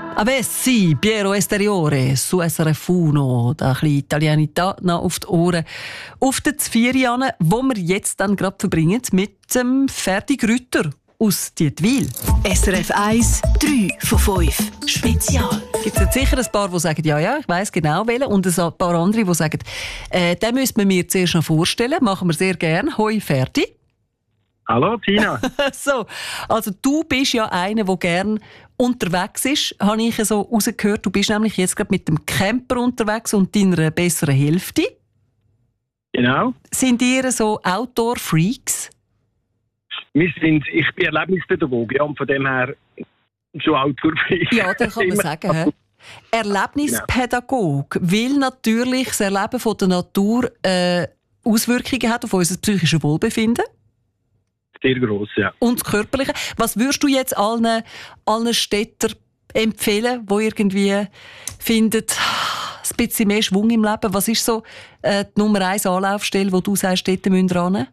Avessi, Piero Esteriore, su SRF 1, da ein bisschen Italianità noch auf die Ohren. Auf den Zvierianen, wo wir jetzt dann gerade verbringen, mit dem Ferdi Grütter aus Dietwil. SRF 1, 3 von 5, Spezial. Gibt es sicher ein paar, die sagen, ja, ich weiss genau welchen, und ein paar andere, die sagen, den müssen wir mir zuerst noch vorstellen. Machen wir sehr gerne. Hoi Ferdi. Hallo Tina. So, also du bist ja einer, der gerne unterwegs ist, habe ich so rausgehört. Du bist nämlich jetzt gerade mit dem Camper unterwegs und deiner besseren Hälfte. Genau. Sind ihr so Outdoor-Freaks? Ich bin Erlebnispädagoge, ja, und von dem her schon Outdoor-Freak. Ja, das kann man sagen. He? Erlebnispädagog, weil natürlich das Erleben von der Natur Auswirkungen hat auf unser psychisches Wohlbefinden. Sehr gross, ja. Und das Körperliche. Was würdest du jetzt allen Städtern empfehlen, die irgendwie finden, ein bisschen mehr Schwung im Leben? Was ist so die Nummer 1 Anlaufstelle, wo du sagst, dort müssen wir hin?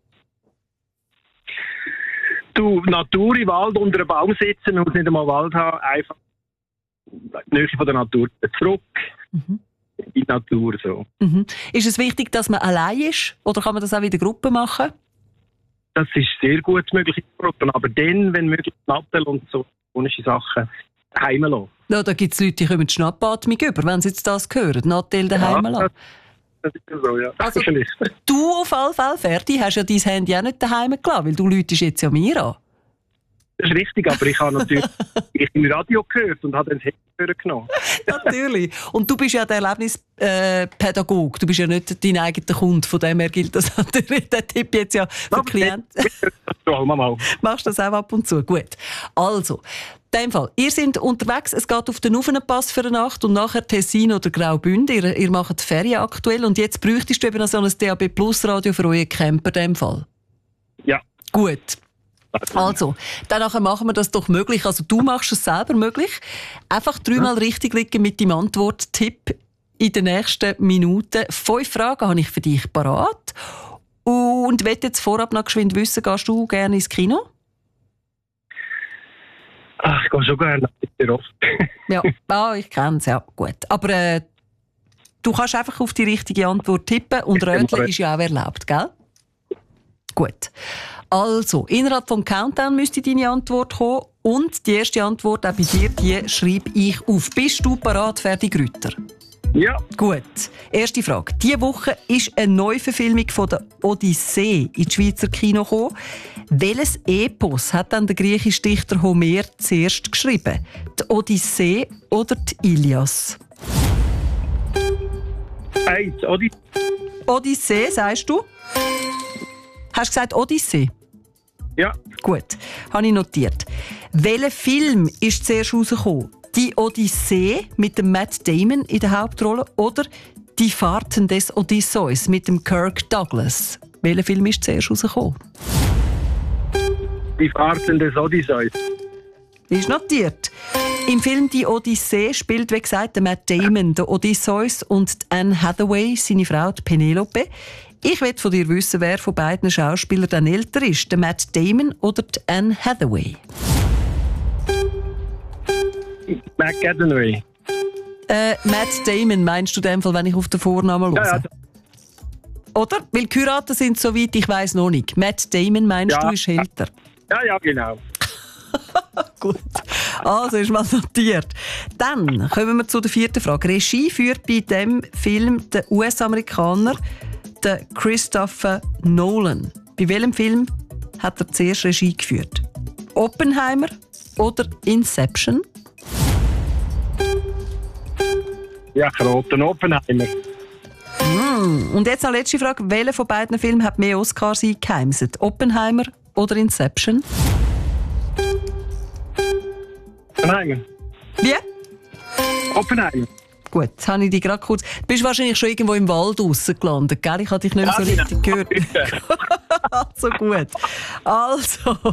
Du, Natur im Wald unter einem Baum sitzen und nicht einmal Wald haben, einfach die Nähe von der Natur zurück in die Natur. So. Mhm. Ist es wichtig, dass man allein ist? Oder kann man das auch in der Gruppe machen? Das ist sehr gut möglich in Gruppen, aber dann, wenn möglich, Nattel und so komische Sachen heimlassen. Ja, da gibt es Leute, die kommen die Schnappatmung über, wenn sie jetzt das hören. Nattel daheim lassen. Das ist so, ja. Also, du auf alle Fälle, Ferdi, hast ja dein Handy auch nicht daheim gelassen, weil du läutest jetzt ja mir an. Das ist richtig, aber ich habe natürlich im Radio gehört und habe dann das Handy genommen. Natürlich. Und du bist ja der Erlebnispädagog. Du bist ja nicht dein eigener Kunde. Von dem her gilt das natürlich, der Tipp jetzt ja für Klienten. Machst du das auch ab und zu? Gut. Also, in dem Fall, ihr seid unterwegs, es geht auf den Ufenpass für eine Nacht und nachher Tessin oder Graubünden. Ihr macht Ferien aktuell und jetzt bräuchtest du eben noch so ein DAB Plus Radio für euren Camper in dem Fall. Ja. Gut. Also, dann machen wir das doch möglich. Also, du machst es selber möglich. Einfach 3-mal richtig liegen mit deinem Antworttipp in den nächsten Minuten. 5 Fragen habe ich für dich parat. Und wenn jetzt vorab noch geschwind wissen, gehst du gerne ins Kino? Ach, ich gehe schon gerne, sehr oft. Ja, ich kenne es, ja, gut. Aber du kannst einfach auf die richtige Antwort tippen und Röteln ist ja auch erlaubt, gell? Gut. Also, innerhalb vom Countdown müsste deine Antwort kommen und die erste Antwort auch bei dir, die schreibe ich auf. Bist du parat, Ferdi Grütter? Ja. Gut. Erste Frage. Diese Woche ist eine Neuverfilmung von der Odyssee ins Schweizer Kino gekommen. Welches Epos hat dann der griechische Dichter Homer zuerst geschrieben? Die Odyssee oder die Ilias? Odyssee, sagst du? Hast du gesagt Odyssee? Ja. Gut, habe ich notiert. Welcher Film ist zuerst rausgekommen? Die Odyssee mit dem Matt Damon in der Hauptrolle oder Die Fahrten des Odysseus mit dem Kirk Douglas? Welcher Film ist zuerst rausgekommen? Die Fahrten des Odysseus. Ist notiert. Im Film «Die Odyssee» spielt, wie gesagt, der Matt Damon, der Odysseus und die Anne Hathaway, seine Frau, die Penelope. Ich will von dir wissen, wer von beiden Schauspielern dann älter ist, der Matt Damon oder die Anne Hathaway? Matt Hathaway. Matt Damon meinst du in dem Fall, wenn ich auf den Vornamen höre? Ja. Oder? Weil geheiratet sind, soweit ich weiss, noch nicht. Matt Damon meinst du, ist älter? Ja, genau. Gut. Also ist mal notiert. Dann kommen wir zu der 4. Frage. Regie führt bei diesem Film der US-Amerikaner der Christopher Nolan. Bei welchem Film hat er zuerst Regie geführt? Oppenheimer oder Inception? Ja, Kroten, Oppenheimer. Und jetzt noch letzte Frage. Welcher von beiden Filmen hat mehr Oscars eingeheimst? Oppenheimer oder Inception? Oppenheimer. Wie? Oppenheimer. Gut, jetzt habe ich dich gerade kurz... Du bist wahrscheinlich schon irgendwo im Wald draussen gelandet, gell? Ich habe dich nicht mehr so richtig gehört. Also gut. Also...